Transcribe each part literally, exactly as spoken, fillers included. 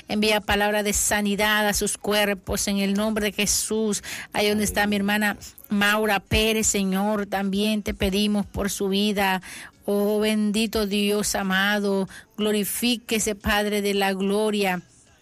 Envía palabra de sanidad a sus cuerpos en el nombre de Jesús. Ahí donde está mi hermana Maura Pérez, Señor, también te pedimos por su vida. Oh, bendito Dios amado, glorifíquese, Padre de la gloria,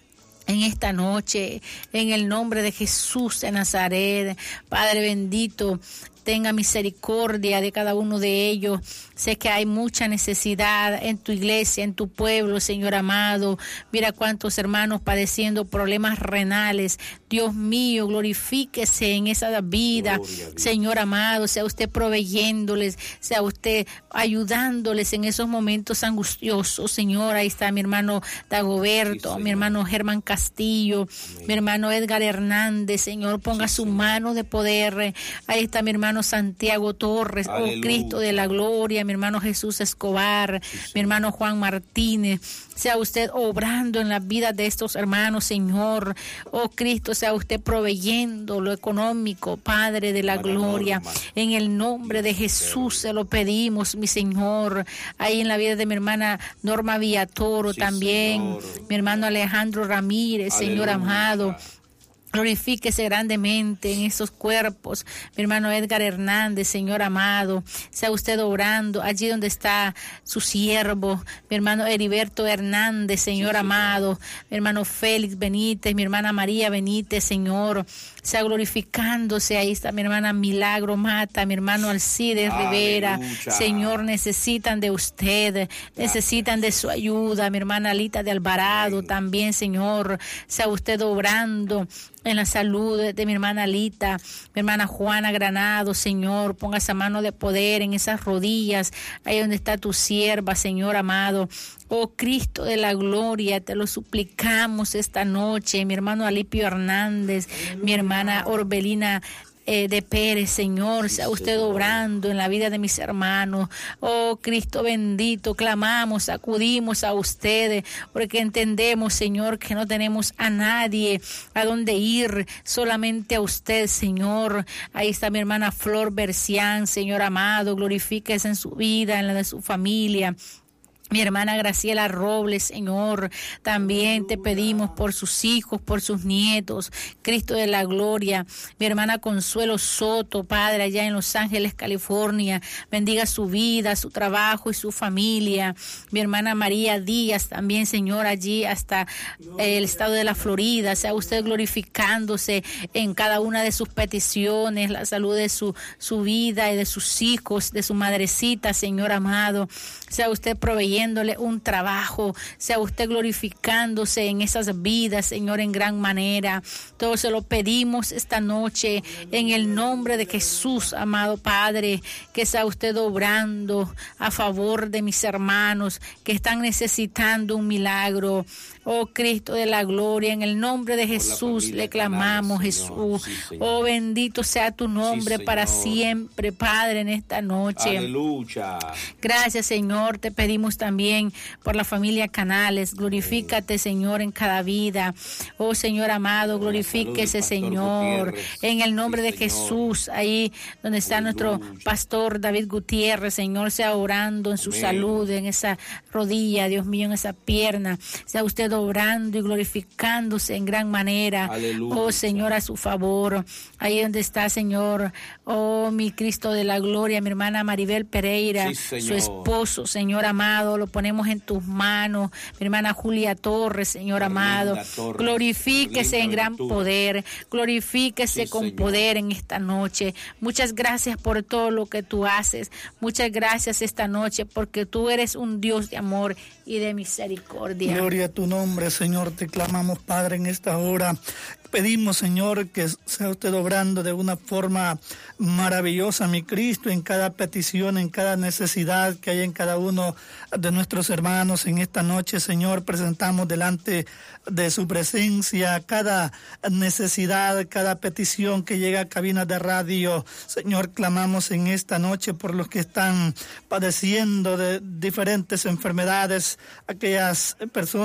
en esta noche, en el nombre de Jesús de Nazaret. Padre bendito, tenga misericordia de cada uno de ellos. Sé que hay mucha necesidad en tu iglesia, en tu pueblo, Señor amado. Mira cuántos hermanos padeciendo problemas renales. Dios mío, glorifíquese en esa vida, Señor amado. Sea usted proveyéndoles, sea usted ayudándoles en esos momentos angustiosos, Señor. Ahí está mi hermano Dagoberto, sí, mi hermano Germán Castillo, amén. Mi hermano Edgar Hernández, Señor, ponga sí, su Señor. Mano de poder. Ahí está mi hermano Santiago Torres, aleluya. Oh Cristo de la gloria, mi hermano Jesús Escobar, sí, mi hermano Juan Martínez. Sea usted obrando en la vida de estos hermanos, Señor. Oh Cristo, sea usted proveyendo lo económico, Padre de la Para gloria. Norma. En el nombre de Jesús se lo pedimos, mi Señor. Ahí en la vida de mi hermana Norma Villatoro sí, también. Señor. Mi hermano Alejandro Ramírez, aleluya. Señor amado. Glorifíquese grandemente en esos cuerpos. Mi hermano Edgar Hernández, Señor amado, sea usted obrando allí donde está su siervo. Mi hermano Heriberto Hernández, Señor sí, amado. Mi hermano Félix Benítez, mi hermana María Benítez, Señor. Sea glorificándose. Ahí está mi hermana Milagro Mata, mi hermano Alcides aleluya. Rivera. Señor, necesitan de usted, necesitan de su ayuda. Mi hermana Alita de Alvarado amén. También, Señor. Sea usted obrando en la salud de mi hermana Alita, mi hermana Juana Granado, Señor, ponga esa mano de poder en esas rodillas, ahí donde está tu sierva, Señor amado. Oh Cristo de la gloria, te lo suplicamos esta noche, mi hermano Alipio Hernández, mi hermana Orbelina Eh, de Pérez, Señor, sea usted obrando en la vida de mis hermanos. Oh Cristo bendito, clamamos, acudimos a ustedes, porque entendemos, Señor, que no tenemos a nadie a dónde ir, solamente a usted, Señor. Ahí está mi hermana Flor Bercián, Señor amado, glorifíquese en su vida, en la de su familia. Mi hermana Graciela Robles, Señor, también te pedimos por sus hijos, por sus nietos, Cristo de la gloria. Mi hermana Consuelo Soto, Padre, allá en Los Ángeles, California, bendiga su vida, su trabajo y su familia. Mi hermana María Díaz, también, Señor, allí hasta el estado de la Florida, sea usted glorificándose en cada una de sus peticiones, la salud de su, su vida y de sus hijos, de su madrecita, Señor amado. Sea usted proveyendo un trabajo, sea usted glorificándose en esas vidas, Señor, en gran manera. Todo se lo pedimos esta noche en el nombre de Jesús, amado Padre, que sea usted obrando a favor de mis hermanos que están necesitando un milagro. Oh Cristo de la gloria, en el nombre de Jesús le clamamos, Jesús. Sí, oh bendito sea tu nombre sí, para siempre, Padre, en esta noche. Aleluya. Gracias, Señor, te pedimos también por la familia Canales. Glorifícate, Señor, en cada vida. Oh Señor amado, glorifíquese, Señor, en el nombre sí, de Jesús. Ahí donde está Aleluya. Nuestro pastor David Gutiérrez, Señor, sea orando en su Amén. Salud, en esa rodilla, Dios mío, en esa pierna. Sea usted obrando y glorificándose en gran manera. Aleluya. Oh Señor, a su favor. Ahí donde está, Señor, oh mi Cristo de la gloria, mi hermana Maribel Pereira, sí, su esposo, Señor amado, lo ponemos en tus manos. Mi hermana Julia Torres, Señor amado, Torres, glorifíquese en gran virtud. Poder, glorifíquese sí, con Señor. Poder en esta noche. Muchas gracias por todo lo que tú haces. Muchas gracias esta noche porque tú eres un Dios de amor y de misericordia. Gloria a tu nombre, Señor, te clamamos, Padre, en esta hora. Pedimos, Señor, que sea usted obrando de una forma maravillosa, mi Cristo, en cada petición, en cada necesidad que hay en cada uno de nuestros hermanos. En esta noche, Señor, presentamos delante de su presencia cada necesidad, cada petición que llega a cabinas de radio. Señor, clamamos en esta noche por los que están padeciendo de diferentes enfermedades, aquellas personas que están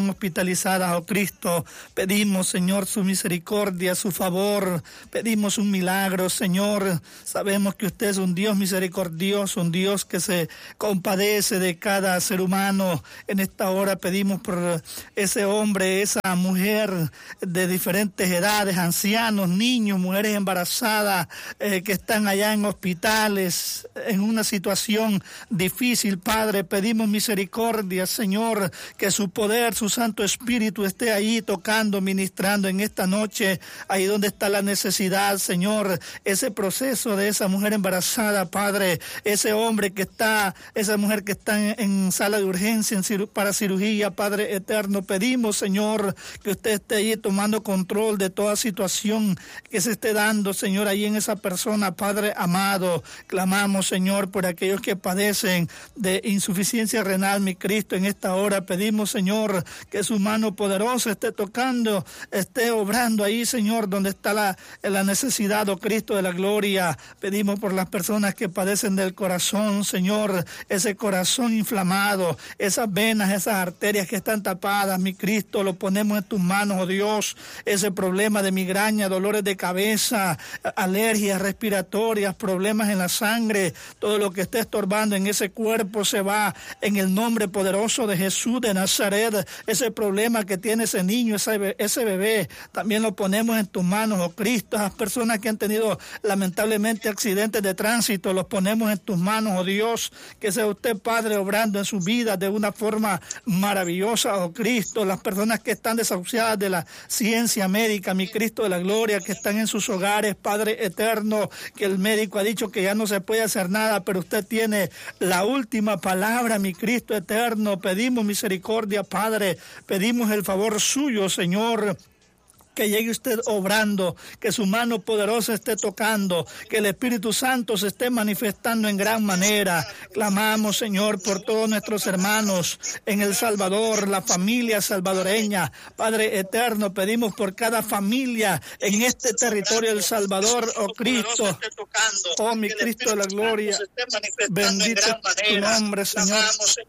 están hospitalizadas, oh Cristo. Pedimos, Señor, su misericordia, su favor. Pedimos un milagro, Señor. Sabemos que usted es un Dios misericordioso, un Dios que se compadece de cada ser humano. En esta hora pedimos por ese hombre, esa mujer de diferentes edades, ancianos, niños, mujeres embarazadas, eh, que están allá en hospitales, en una situación difícil, Padre. Pedimos misericordia, Señor, que su poder, su Santo Espíritu esté ahí tocando, ministrando en esta noche, ahí donde está la necesidad, Señor, ese proceso de esa mujer embarazada, Padre, ese hombre que está, esa mujer que está en, en sala de urgencia en ciru- para cirugía, Padre eterno. Pedimos, Señor, que usted esté ahí tomando control de toda situación que se esté dando, Señor, ahí en esa persona, Padre amado. Clamamos, Señor, por aquellos que padecen de insuficiencia renal, mi Cristo, en esta hora. Pedimos, Señor, que su mano poderosa esté tocando, esté obrando ahí, Señor, donde está la, la necesidad, oh Cristo de la gloria. Pedimos por las personas que padecen del corazón, Señor, ese corazón inflamado, esas venas, esas arterias que están tapadas, mi Cristo, lo ponemos en tus manos, oh Dios. Ese problema de migraña, dolores de cabeza, alergias respiratorias, problemas en la sangre, todo lo que esté estorbando en ese cuerpo se va en el nombre poderoso de Jesús de Nazaret. Ese problema que tiene ese niño, ese, ese bebé, también lo ponemos en tus manos, oh Cristo. Esas personas que han tenido lamentablemente accidentes de tránsito, los ponemos en tus manos, oh Dios. Que sea usted, Padre, obrando en sus vidas de una forma maravillosa, oh Cristo. Las personas que están desahuciadas de la ciencia médica, mi Cristo de la gloria, que están en sus hogares, Padre eterno, que el médico ha dicho que ya no se puede hacer nada, pero usted tiene la última palabra, mi Cristo eterno. Pedimos misericordia, Padre, pedimos el favor suyo, Señor. Que llegue usted obrando, que su mano poderosa esté tocando, que el Espíritu Santo se esté manifestando en gran manera. Clamamos, Señor, por todos nuestros hermanos en El Salvador, la familia salvadoreña. Padre eterno, pedimos por cada familia en este territorio del Salvador, oh Cristo. Oh, mi Cristo de la gloria. Bendito es tu nombre, Señor.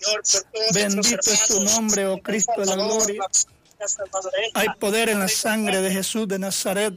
Bendito es tu nombre, oh Cristo de la gloria. Hay poder en la sangre de Jesús de Nazaret.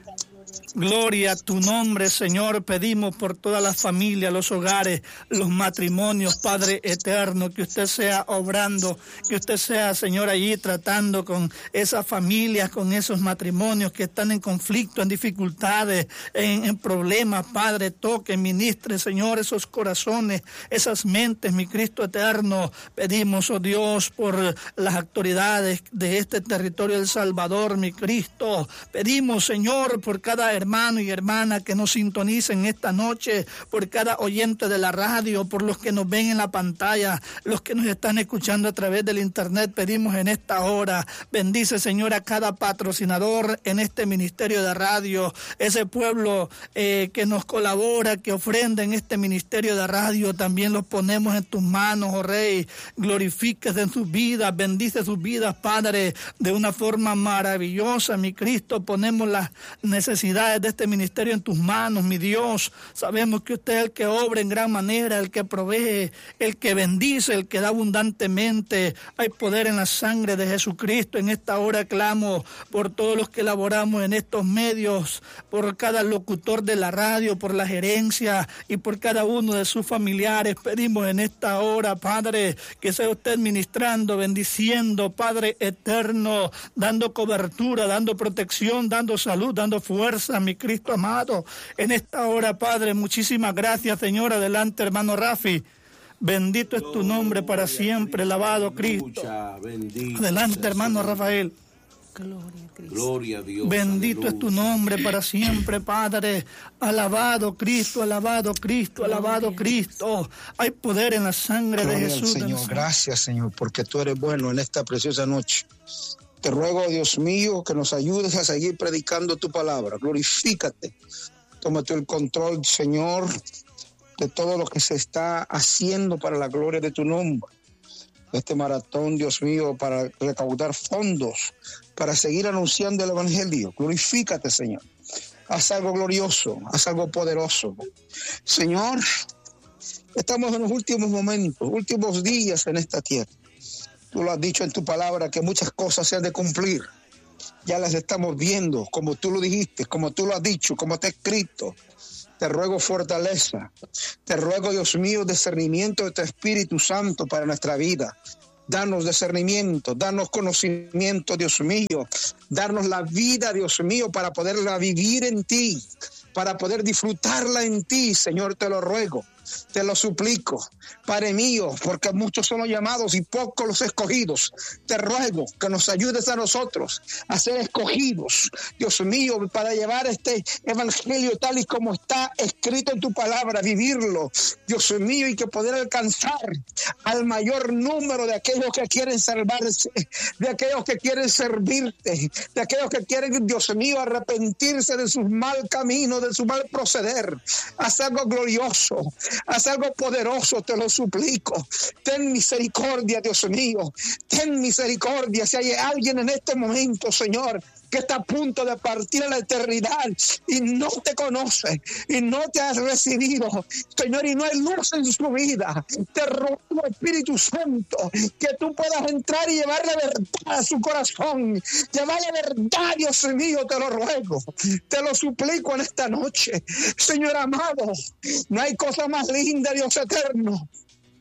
Gloria a tu nombre, Señor. Pedimos por todas las familias, los hogares, los matrimonios, Padre eterno, que usted sea obrando, que usted sea, Señor, allí tratando con esas familias, con esos matrimonios que están en conflicto, en dificultades, en, en problemas. Padre, toque, ministre, Señor, esos corazones, esas mentes, mi Cristo eterno. Pedimos, oh Dios, por las autoridades de este territorio del Salvador, mi Cristo. Pedimos, Señor, por cada hermano y hermana que nos sintonicen esta noche, por cada oyente de la radio, por los que nos ven en la pantalla, los que nos están escuchando a través del internet. Pedimos en esta hora, bendice, Señor, a cada patrocinador en este ministerio de radio, ese pueblo eh, que nos colabora, que ofrenda en este ministerio de radio, también los ponemos en tus manos, oh Rey. Glorifíquese en sus vidas, bendice sus vidas, Padre, de una forma maravillosa, mi Cristo. Ponemos las necesidades de este ministerio en tus manos, mi Dios. Sabemos que usted es el que obra en gran manera, el que provee, el que bendice, el que da abundantemente. Hay poder en la sangre de Jesucristo. En esta hora clamo por todos los que laboramos en estos medios, por cada locutor de la radio, por la gerencia y por cada uno de sus familiares. Pedimos en esta hora, Padre, que sea usted ministrando, bendiciendo, Padre eterno, dando cobertura, dando protección, dando salud, dando fuerza, mi Cristo amado. En esta hora, Padre, muchísimas gracias, Señor. Adelante, hermano Rafi. Bendito es tu nombre para siempre, alabado Cristo. Adelante, hermano Rafael. Gloria a Cristo. Gloria a Dios. Bendito Aleluya. es tu nombre para siempre, Padre. Alabado Cristo, alabado Cristo, alabado Cristo. Hay poder en la sangre Gloria de Jesús. al Señor. Gracias, Señor, porque tú eres bueno en esta preciosa noche. Te ruego, Dios mío, que nos ayudes a seguir predicando tu palabra. Glorifícate. Tómate el control, Señor, de todo lo que se está haciendo para la gloria de tu nombre. Este maratón, Dios mío, para recaudar fondos, para seguir anunciando el Evangelio. Glorifícate, Señor. Haz algo glorioso, haz algo poderoso. Señor, estamos en los últimos momentos, últimos días en esta tierra. Tú lo has dicho en tu palabra que muchas cosas se han de cumplir. Ya las estamos viendo, como tú lo dijiste, como tú lo has dicho, como está escrito. Te ruego fortaleza. Te ruego, Dios mío, discernimiento de tu Espíritu Santo para nuestra vida. Danos discernimiento, danos conocimiento, Dios mío. Darnos la vida, Dios mío, para poderla vivir en ti, para poder disfrutarla en ti, Señor, te lo ruego. Te lo suplico, Padre mío, porque muchos son los llamados y pocos los escogidos. Te ruego que nos ayudes a nosotros a ser escogidos, Dios mío, para llevar este evangelio tal y como está escrito en tu palabra, vivirlo, Dios mío, y que poder alcanzar al mayor número de aquellos que quieren salvarse, de aquellos que quieren servirte, de aquellos que quieren, Dios mío, arrepentirse de su mal camino, de su mal proceder. Haz algo glorioso. Haz algo poderoso, te lo suplico. Ten misericordia, Dios mío. Ten misericordia. Si hay alguien en este momento, Señor, que está a punto de partir a la eternidad y no te conoce y no te has recibido, Señor, y no hay luz en su vida, te ruego, Espíritu Santo, que tú puedas entrar y llevar la verdad a su corazón, llevar la verdad, Dios mío, te lo ruego, te lo suplico en esta noche, Señor amado. No hay cosa más linda, Dios eterno,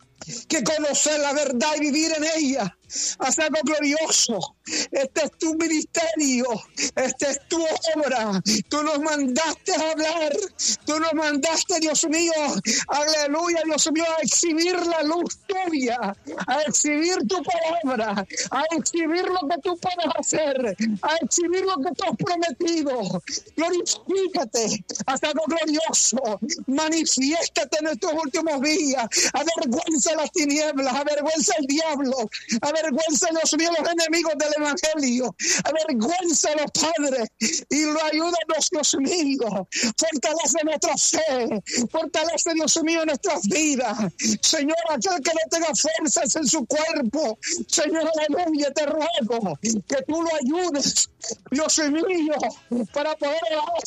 que conocer la verdad y vivir en ella. Haz algo glorioso. Este es tu ministerio, esta es tu obra. Tú nos mandaste a hablar, tú nos mandaste, Dios mío, aleluya, Dios mío, a exhibir la luz tuya, a exhibir tu palabra, a exhibir lo que tú puedes hacer, a exhibir lo que tú has prometido. Glorifícate, haz algo glorioso, manifiéstate en estos últimos días, avergüenza las tinieblas, avergüenza el diablo, avergüenza, Dios mío, los enemigos del evangelio, avergüenza a los padres y lo ayúdanos, Dios mío, fortalece nuestra fe, fortalece, Dios mío, nuestras vidas, Señor, aquel que no tenga fuerzas en su cuerpo, Señor, aleluya, te ruego que tú lo ayudes, Dios mío, para poder,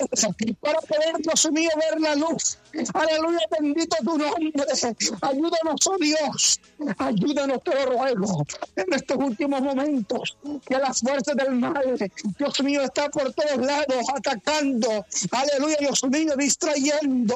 para poder, Dios mío, ver la luz, aleluya, bendito tu nombre, ayúdanos, oh Dios, ayúdanos, te lo ruego, en estos últimos momentos, que las fuerzas del mal, Dios mío, está por todos lados atacando, aleluya, Dios mío, distrayendo,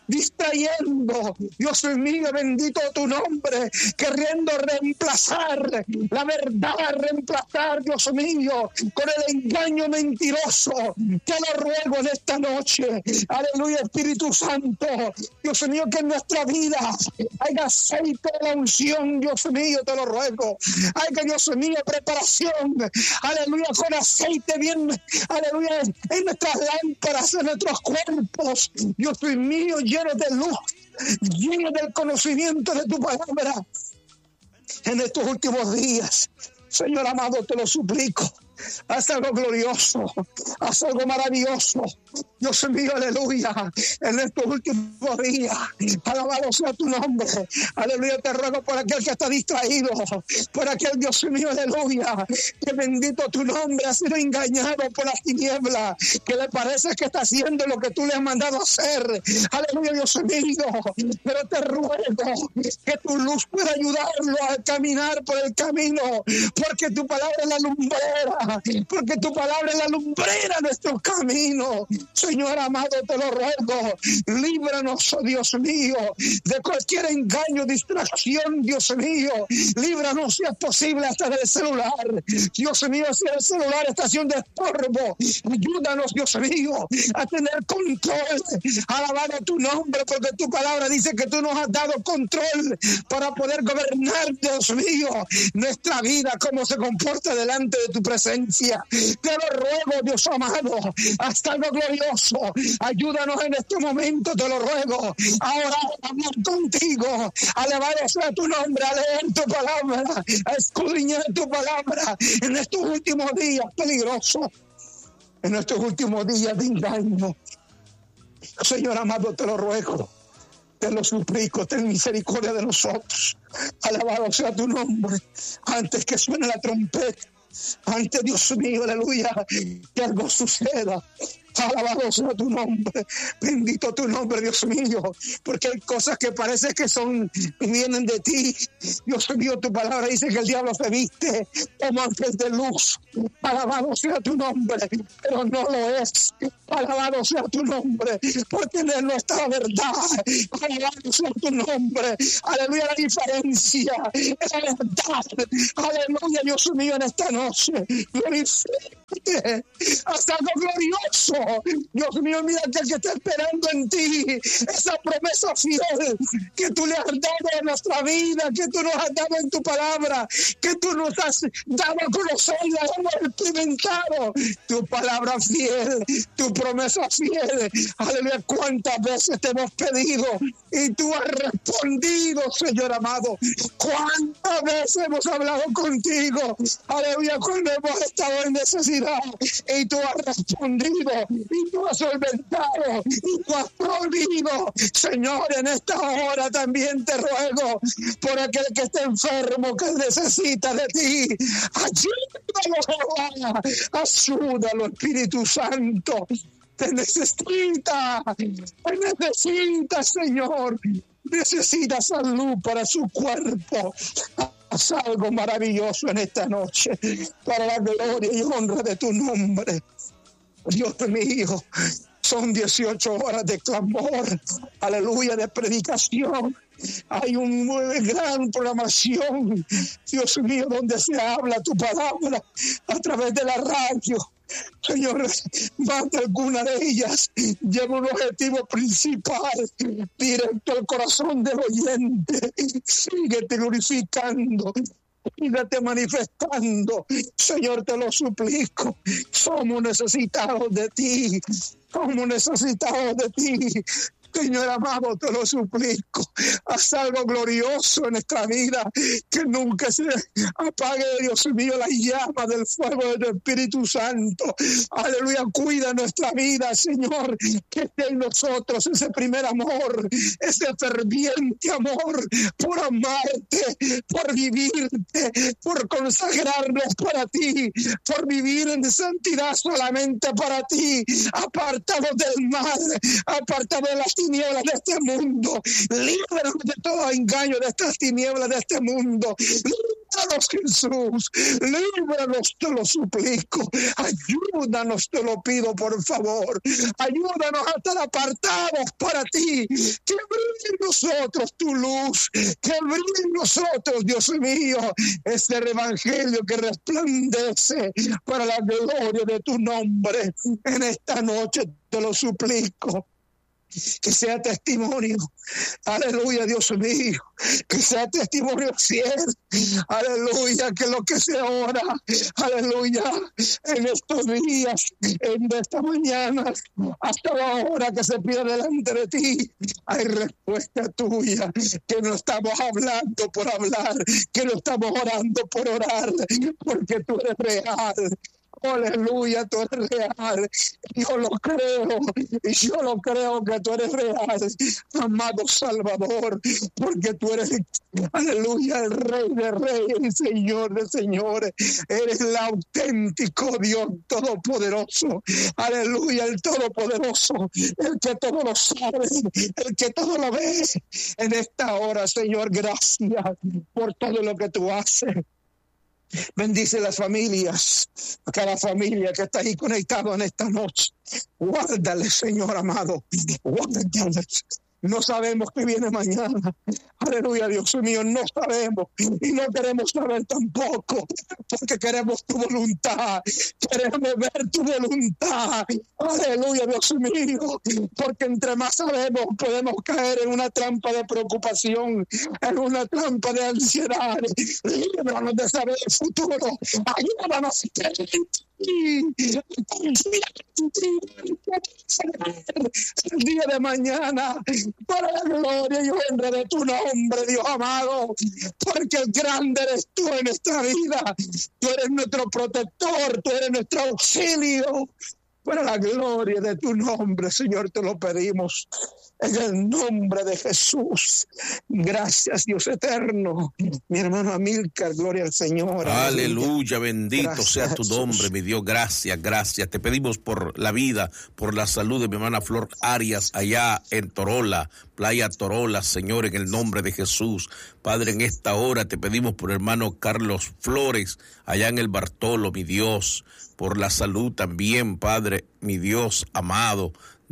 distrayendo, Dios mío, bendito tu nombre, queriendo reemplazar la verdad, reemplazar, Dios mío, con el engaño mentiroso. Te lo ruego en esta noche, aleluya, Espíritu Santo, Dios mío, que en nuestra vida haya aceite de la unción, Dios mío, te lo ruego, haya, Dios mío, preparación, aleluya, con aceite bien, aleluya, en nuestras lámparas, en nuestros cuerpos, Dios mío, lleno de luz, lleno del conocimiento de tu palabra en estos últimos días. Señor amado, te lo suplico. Haz algo glorioso, haz algo maravilloso, Dios mío, aleluya, en estos últimos días, alabado sea tu nombre, aleluya, te ruego por aquel que está distraído, por aquel, Dios mío, aleluya, que bendito tu nombre, ha sido engañado por las tinieblas, que le parece que está haciendo lo que tú le has mandado hacer, aleluya, Dios mío, pero te ruego que tu luz pueda ayudarlo a caminar por el camino, porque tu palabra es la lumbrera, porque tu palabra es la lumbrera de nuestro camino. Señor amado, te lo ruego, líbranos, oh Dios mío, de cualquier engaño, distracción, Dios mío, líbranos si es posible hasta del celular, Dios mío, si el celular está haciendo estorbo, ayúdanos, Dios mío, a tener control, alabar a tu nombre, porque tu palabra dice que tú nos has dado control para poder gobernar, Dios mío, nuestra vida, cómo se comporta delante de tu presencia. Te lo ruego, Dios amado, hasta algo glorioso, ayúdanos en este momento, te lo ruego, a orar, a hablar contigo, a elevar a tu nombre, a leer tu palabra, a escudriñar tu palabra en estos últimos días peligrosos, en estos últimos días de engaño. Señor amado, te lo ruego, te lo suplico, ten misericordia de nosotros, alabado sea tu nombre, antes que suene la trompeta, antes, Dios mío, aleluya, que algo suceda, Alabado sea tu nombre, bendito tu nombre, Dios mío, porque hay cosas que parece que son, vienen de ti. Dios mío, tu palabra dice que el diablo se viste como ángel de luz. Alabado sea tu nombre, pero no lo es. Alabado sea tu nombre, porque en él no está la verdad. Alabado sea tu nombre. Aleluya, la diferencia es la verdad. Aleluya, Dios mío, en esta noche. Glorifícate. Haz algo glorioso. Dios mío, mira que el que está esperando en ti, esa promesa fiel que tú le has dado a nuestra vida, que tú nos has dado en tu palabra, que tú nos has dado a conocer y la hemos experimentado. Tu palabra fiel, tu promesa fiel. Aleluya, cuántas veces te hemos pedido y tú has respondido, Señor amado. Cuántas veces hemos hablado contigo. Aleluya, cuando hemos estado en necesidad y tú has respondido. Y tú has solventado, y tú has prohibido. Señor, en esta hora también te ruego por aquel que está enfermo, que necesita de ti. Ayúdalo, Jehová. Ayúdalo, Espíritu Santo. Te necesita, te necesita, Señor. Necesita salud para su cuerpo. Haz algo maravilloso en esta noche para la gloria y honra de tu nombre. Dios mío, son dieciocho horas de clamor, aleluya, de predicación. Hay una gran programación, Dios mío, donde se habla tu palabra a través de la radio. Señor, más de alguna de ellas lleva un objetivo principal, directo al corazón del oyente. Síguete glorificando. Síguete manifestando, Señor, te lo suplico. Somos necesitados de ti, somos necesitados de ti. Señor amado, te lo suplico. Haz algo glorioso en nuestra vida, que nunca se apague, Dios mío, la llama del fuego de tu Espíritu Santo. Aleluya, cuida nuestra vida, Señor, que esté en nosotros ese primer amor, ese ferviente amor por amarte, por vivirte, por consagrarnos para ti, por vivir en santidad solamente para ti, apartados del mal, apartados de las tinieblas de este mundo. Líbranos de todo engaño de estas tinieblas de este mundo. Líbranos, Jesús. Líbranos, te lo suplico. Ayúdanos, te lo pido, por favor. Ayúdanos a estar apartados para ti. Que brille en nosotros tu luz. Que brille en nosotros, Dios mío, este evangelio que resplandece para la gloria de tu nombre. En esta noche te lo suplico. Que sea testimonio, aleluya, Dios mío, que sea testimonio fiel, aleluya, que lo que se ora, aleluya, en estos días, en esta mañana, hasta la hora que se pide delante de ti, hay respuesta tuya, que no estamos hablando por hablar, que no estamos orando por orar, porque tú eres real. Aleluya, tú eres real. Yo lo creo. Yo lo creo que tú eres real, amado Salvador, porque tú eres, aleluya, el Rey de Reyes y Señor de Señores. Eres el auténtico Dios Todopoderoso. Aleluya, el Todopoderoso, el que todo lo sabe, el que todo lo ve. En esta hora, Señor, gracias por todo lo que tú haces. Bendice las familias, a cada familia que está ahí conectado en esta noche. Guárdale, Señor amado, guárdale. No sabemos qué viene mañana. Aleluya, Dios mío, no sabemos. Y no queremos saber tampoco, porque queremos tu voluntad. Queremos ver tu voluntad. Aleluya, Dios mío. Porque entre más sabemos, podemos caer en una trampa de preocupación, en una trampa de ansiedad. Líbranos de saber el futuro. Ayúdanos el día de mañana, para la gloria y honra de tu nombre, Dios amado, porque grande eres tú en nuestra vida. Tú eres nuestro protector, tú eres nuestro auxilio. Para la gloria de tu nombre, Señor, te lo pedimos. en el nombre de Jesús. Gracias, Dios eterno. Mi hermano Amílcar, gloria al Señor. Aleluya, bendito Gracias, sea tu Jesús. nombre, mi Dios. Gracias, gracias. Te pedimos por la vida, por la salud de mi hermana Flor Arias, allá en Torola, Playa Torola, Señor, en el nombre de Jesús. Padre, en esta hora te pedimos por hermano Carlos Flores, allá en el Bartolo, mi Dios, por la salud también, Padre, mi Dios amado,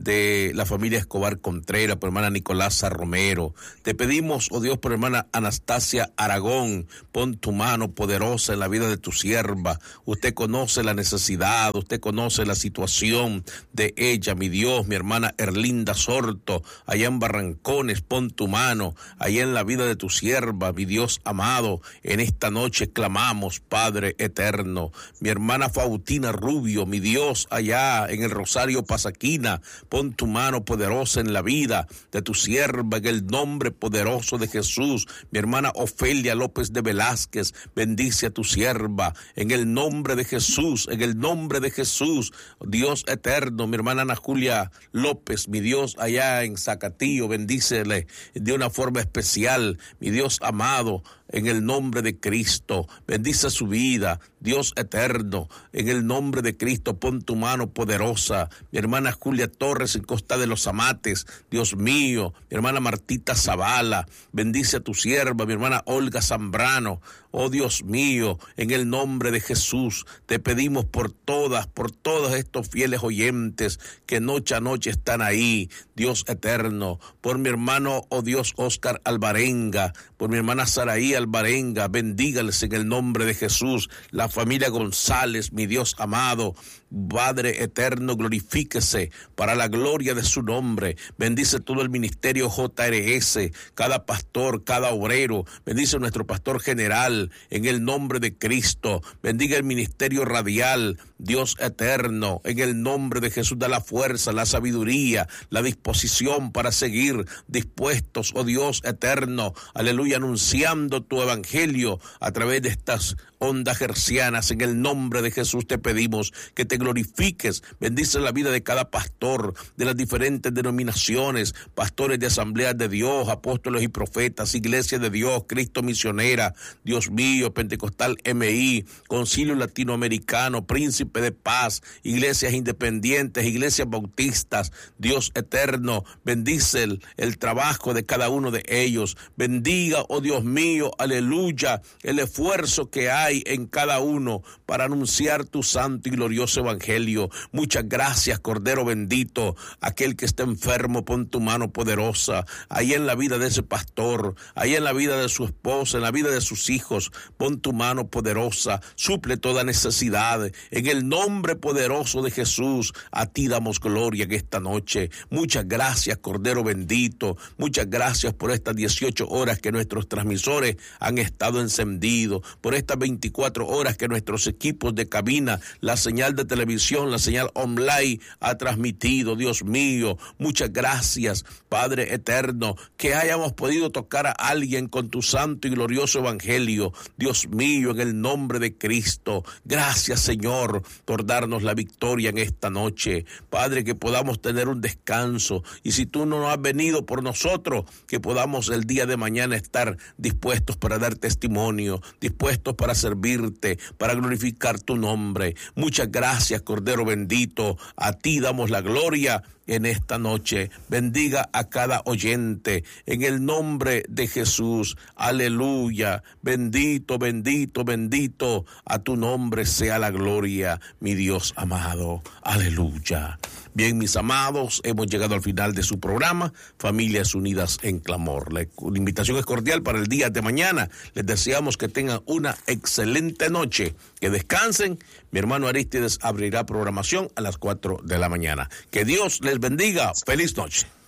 de la familia Escobar Contreras, por hermana Nicolasa Romero. Te pedimos, oh Dios, por hermana Anastasia Aragón, pon tu mano poderosa en la vida de tu sierva. Usted conoce la necesidad, usted conoce la situación de ella, mi Dios. Mi hermana Erlinda Sorto, allá en Barrancones, pon tu mano, allá en la vida de tu sierva, mi Dios amado. En esta noche clamamos, Padre eterno. Mi hermana Fautina Rubio, mi Dios, allá en el Rosario Pasaquina, pon tu mano poderosa en la vida de tu sierva, en el nombre poderoso de Jesús. Mi hermana Ofelia López de Velázquez, bendice a tu sierva, en el nombre de Jesús, en el nombre de Jesús. Dios eterno, mi hermana Ana Julia López, mi Dios, allá en Zacatillo, bendícele de una forma especial, mi Dios amado, en el nombre de Cristo. Bendice su vida, Dios eterno, en el nombre de Cristo, pon tu mano poderosa. Mi hermana Julia Torres en Costa de los Amates, Dios mío. Mi hermana Martita Zavala, bendice a tu sierva. Mi hermana Olga Zambrano, oh Dios mío, en el nombre de Jesús, te pedimos por todas, por todos estos fieles oyentes que noche a noche están ahí, Dios eterno, por mi hermano, oh Dios, Oscar Alvarenga, por mi hermana Saraí Alvarenga, bendígales en el nombre de Jesús, la familia González, mi Dios amado, Padre eterno, glorifíquese para la gloria de su nombre. Bendice todo el ministerio J R S, cada pastor, cada obrero. Bendice a nuestro pastor general en el nombre de Cristo. Bendiga el ministerio radial, Dios eterno, en el nombre de Jesús. Da la fuerza, la sabiduría, la disposición para seguir dispuestos, oh Dios eterno, aleluya, anunciando tu evangelio a través de estas ondas hercianas. En el nombre de Jesús te pedimos que te glorifiques. Bendice la vida de cada pastor de las diferentes denominaciones, pastores de Asambleas de Dios, apóstoles y profetas, Iglesia de Dios, Cristo Misionera, Dios mío, Pentecostal M I, Concilio Latinoamericano, Príncipe de Paz, iglesias independientes, iglesias bautistas. Dios eterno, bendice el, el trabajo de cada uno de ellos. Bendiga, oh Dios mío, aleluya, el esfuerzo que hay en cada uno para anunciar tu santo y glorioso evangelio. Muchas gracias, Cordero bendito. Aquel que está enfermo, pon tu mano poderosa ahí en la vida de ese pastor, ahí en la vida de su esposa, en la vida de sus hijos. Pon tu mano poderosa, suple toda necesidad. En el nombre poderoso de Jesús, a ti damos gloria en esta noche. Muchas gracias, Cordero bendito. Muchas gracias por estas dieciocho horas que nuestros transmisores han estado encendidos, por estas veinticuatro horas que nuestros equipos de cabina, la señal de televisión, la señal online ha transmitido. Dios mío, muchas gracias, Padre eterno, que hayamos podido tocar a alguien con tu santo y glorioso evangelio. Dios mío, en el nombre de Cristo, gracias, Señor, por darnos la victoria en esta noche. Padre, que podamos tener un descanso, y si tú no has venido por nosotros, que podamos el día de mañana estar dispuestos para dar testimonio, dispuestos para servirte, para glorificar tu nombre. Muchas gracias, Cordero bendito, a ti damos la gloria en esta noche. Bendiga a cada oyente en el nombre de Jesús. Aleluya. Bendito, bendito, bendito a tu nombre sea la gloria, mi Dios amado. Aleluya. Bien, mis amados, hemos llegado al final de su programa, Familias Unidas en Clamor. La invitación es cordial para el día de mañana. Les deseamos que tengan una excelente noche, que descansen. Mi hermano Arístides abrirá programación a las cuatro de la mañana. Que Dios les bendiga. Feliz noche.